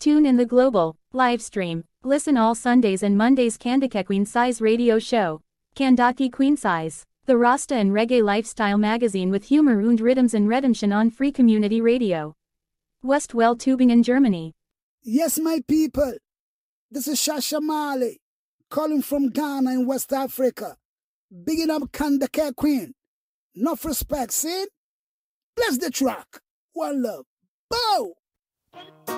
Tune in the global live stream. Listen all Sundays and Mondays Kandake Queen Size Radio Show. Kandake Queen Size, the Rasta and Reggae lifestyle magazine with humor und rhythms and redemption on Free Community Radio. Westwell Tübingen, Germany. Yes, my people. This is Shasha Mali, calling from Ghana in West Africa. Bigging up Kandake Queen. Enough respect, see? Bless the track. One love. Bow!